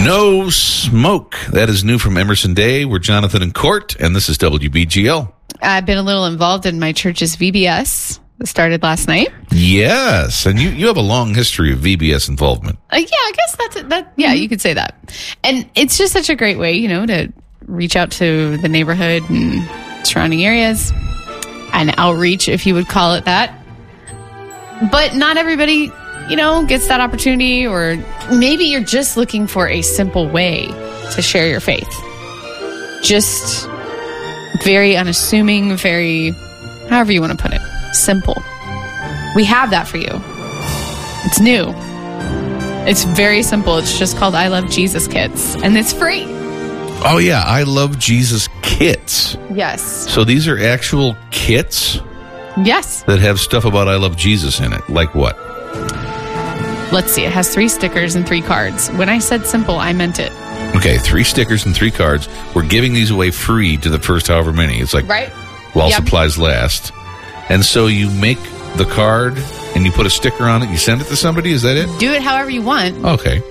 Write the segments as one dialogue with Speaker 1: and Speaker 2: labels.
Speaker 1: No Smoke. That is new from Emerson Day. We're Jonathan and Court, and this is WBGL.
Speaker 2: I've been a little involved in my church's VBS that started last night.
Speaker 1: Yes, and you have a long history of VBS involvement.
Speaker 2: Yeah, I guess that's it. Yeah, you could say that. And it's just such a great way, to reach out to the neighborhood and surrounding areas. An outreach, if you would call it that. But not everybody, gets that opportunity, or maybe you're just looking for a simple way to share your faith. Just very unassuming, very, however you want to put it, simple. We have that for you. It's new. It's very simple. It's just called I Love Jesus Kits, and it's free.
Speaker 1: Oh, yeah. I Love Jesus Kits.
Speaker 2: Yes.
Speaker 1: So these are actual kits?
Speaker 2: Yes.
Speaker 1: That have stuff about I Love Jesus in it. Like what?
Speaker 2: Let's see. It has 3 stickers and 3 cards. When I said simple, I meant it.
Speaker 1: Okay, 3 stickers and 3 cards. We're giving these away free to the first however many. It's like
Speaker 2: right?
Speaker 1: While supplies last. And so you make the card and you put a sticker on it. You send it to somebody. Is that it?
Speaker 2: Do it however you want.
Speaker 1: Okay.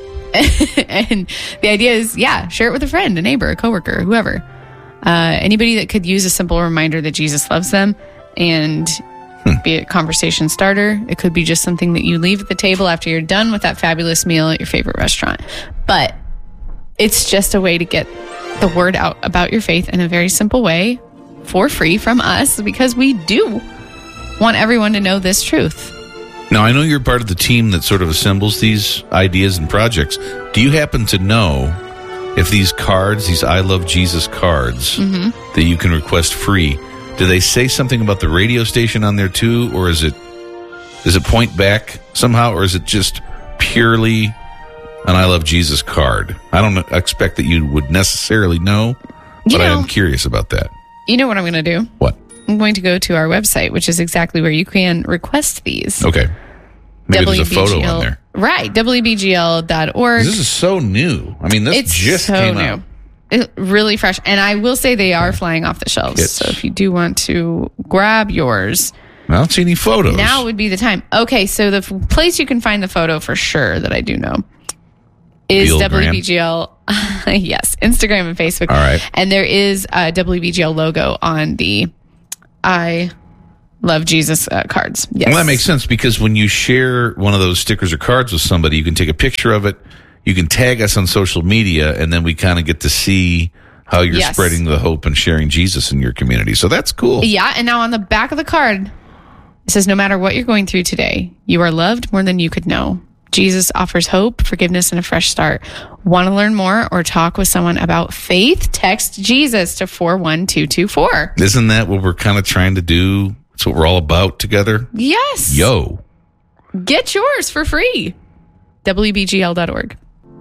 Speaker 2: And the idea is, share it with a friend, a neighbor, a coworker, whoever. Anybody that could use a simple reminder that Jesus loves them, and be a conversation starter. It could be just something that you leave at the table after you're done with that fabulous meal at your favorite restaurant. But it's just a way to get the word out about your faith in a very simple way for free from us, because we do want everyone to know this truth.
Speaker 1: Now, I know you're part of the team that sort of assembles these ideas and projects. Do you happen to know if these cards, these I Love Jesus cards that you can request free, do they say something about the radio station on there too, or does it point back somehow, or is it just purely an I Love Jesus card? I don't expect that you would necessarily know, but I am curious about that.
Speaker 2: You know what I'm going to do?
Speaker 1: What?
Speaker 2: I'm going to go to our website, which is exactly where you can request these.
Speaker 1: Okay. Maybe there's a photo on there.
Speaker 2: Right, WBGL.org.
Speaker 1: This is so new. I mean, this just came out.
Speaker 2: It's really fresh. And I will say they are flying off the shelves. So if you do want to grab yours,
Speaker 1: I don't see any photos.
Speaker 2: now would be the time. Okay, so the place you can find the photo for sure that I do know is WBGL. Yes, Instagram and Facebook.
Speaker 1: All right.
Speaker 2: And there is a WBGL logo on the I Love Jesus cards. Yes.
Speaker 1: Well, that makes sense, because when you share one of those stickers or cards with somebody, you can take a picture of it. You can tag us on social media, and then we kind of get to see how you're spreading the hope and sharing Jesus in your community. So that's cool.
Speaker 2: Yeah, and now on the back of the card, it says, no matter what you're going through today, you are loved more than you could know. Jesus offers hope, forgiveness, and a fresh start. Want to learn more or talk with someone about faith? Text Jesus to 41224.
Speaker 1: Isn't that what we're kind of trying to do? That's what we're all about together?
Speaker 2: Yes.
Speaker 1: Yo.
Speaker 2: Get yours for free. WBGL.org.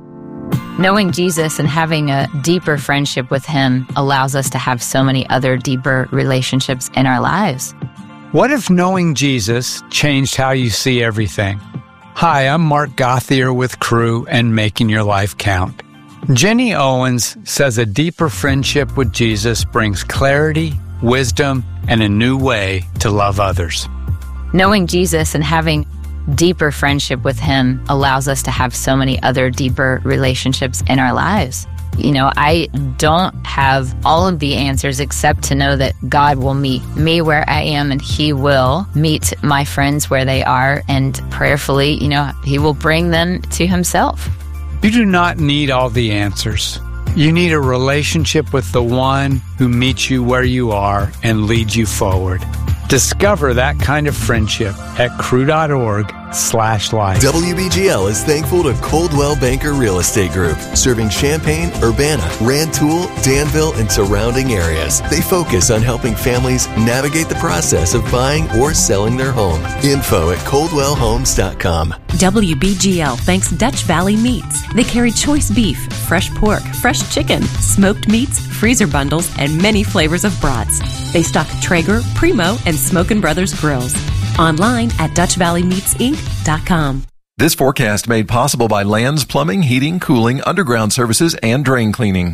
Speaker 3: Knowing Jesus and having a deeper friendship with him allows us to have so many other deeper relationships in our lives.
Speaker 4: What if knowing Jesus changed how you see everything? Hi, I'm Mark Gothier with Crew and Making Your Life Count. Jenny Owens says a deeper friendship with Jesus brings clarity, wisdom, and a new way to love others.
Speaker 3: Knowing Jesus and having deeper friendship with him allows us to have so many other deeper relationships in our lives. I don't have all of the answers except to know that God will meet me where I am, and he will meet my friends where they are, and prayerfully, he will bring them to himself.
Speaker 4: You do not need all the answers. You need a relationship with the one who meets you where you are and leads you forward. Discover that kind of friendship at crew.org/life.
Speaker 5: WBGL is thankful to Coldwell Banker Real Estate Group, serving Champaign, Urbana, Rantoul, Danville, and surrounding areas. They focus on helping families navigate the process of buying or selling their home. Info at coldwellhomes.com.
Speaker 6: WBGL thanks Dutch Valley Meats. They carry choice beef, fresh pork, fresh chicken, smoked meats, freezer bundles, and many flavors of brats. They stock Traeger, Primo, and Smokin' Brothers grills. Online at DutchValleyMeatsInc.com.
Speaker 7: This forecast made possible by Lands Plumbing, Heating, Cooling, Underground Services, and Drain Cleaning.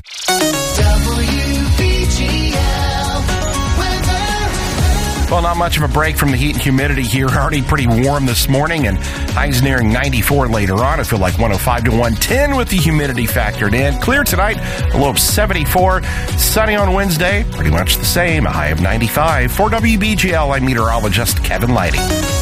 Speaker 8: Well, not much of a break from the heat and humidity here. Already pretty warm this morning, and highs nearing 94 later on. I feel like 105 to 110 with the humidity factored in. Clear tonight, a low of 74. Sunny on Wednesday, pretty much the same, a high of 95. For WBGL, I'm meteorologist Kevin Lighty.